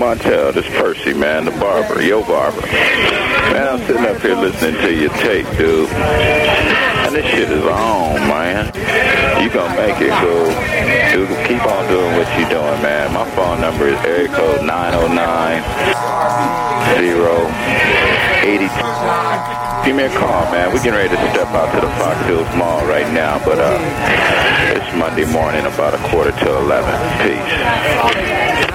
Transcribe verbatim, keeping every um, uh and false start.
Montel. This Percy, man, the barber, your barber. Man, I'm sitting up here listening to your tape, dude. And this shit is on, man. You gonna make it, so dude, keep on doing what you doing, man. My phone number is area code nine oh nine, zero, eight oh. Give me a call, man. We're getting ready to step out to the Fox Hills Mall right now, but uh, it's Monday morning, about a quarter to eleven. Peace.